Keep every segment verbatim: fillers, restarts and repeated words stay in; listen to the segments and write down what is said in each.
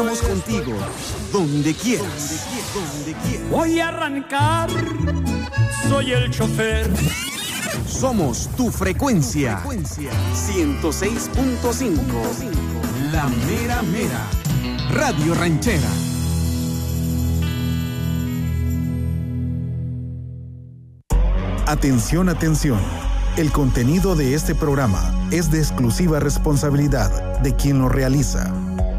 Estamos contigo, donde quieras. Donde quieras. Voy a arrancar, soy el chofer. Somos tu frecuencia, ciento seis punto cinco, la mera mera, Radio Ranchera. Atención, atención. El contenido de este programa es de exclusiva responsabilidad de quien lo realiza.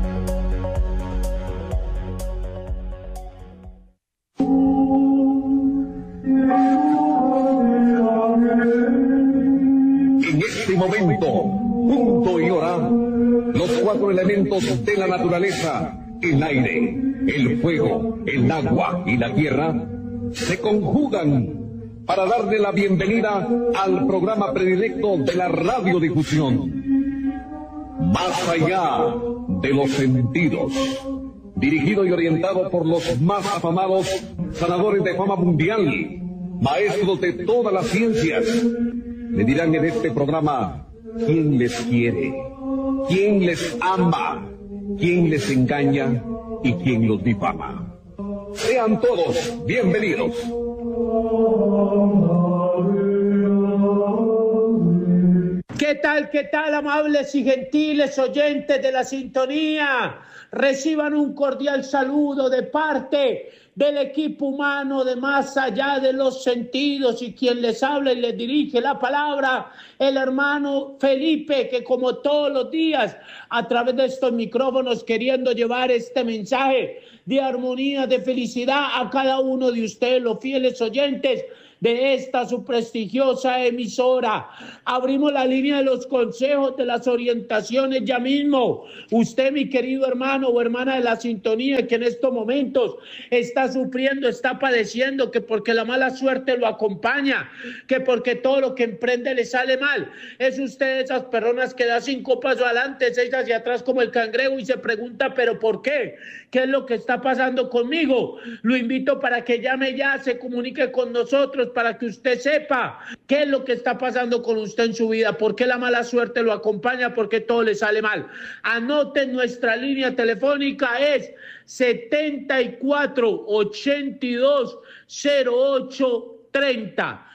En este momento, punto y hora, los cuatro elementos de la naturaleza, el aire, el fuego, el agua y la tierra, se conjugan para darle la bienvenida al programa predilecto de la radiodifusión. Más allá de los sentidos, dirigido y orientado por los más afamados sanadores de fama mundial, maestros de todas las ciencias, le dirán en este programa quién les quiere, quién les ama, quién les engaña y quién los difama. Sean todos bienvenidos. ¿Qué tal, qué tal, amables y gentiles oyentes de la sintonía? Reciban un cordial saludo de parte del equipo humano de Más Allá de los Sentidos, y quien les habla y les dirige la palabra, el hermano Felipe, que como todos los días, a través de estos micrófonos, queriendo llevar este mensaje de armonía, de felicidad a cada uno de ustedes, los fieles oyentes de esta su prestigiosa emisora. Abrimos la línea de los consejos, de las orientaciones ya mismo. Usted, mi querido hermano o hermana de la sintonía, que en estos momentos está sufriendo, está padeciendo, que porque la mala suerte lo acompaña, que porque todo lo que emprende le sale mal. Es usted de esas personas que da cinco pasos adelante, seis hacia atrás como el cangrejo y se pregunta, ¿pero por qué? ¿Qué es lo que está pasando conmigo? Lo invito para que llame ya, se comunique con nosotros, para que usted sepa qué es lo que está pasando con usted en su vida, por qué la mala suerte lo acompaña, por qué todo le sale mal. Anoten, nuestra línea telefónica es setenta y cuatro ochenta y dos cero ocho treinta.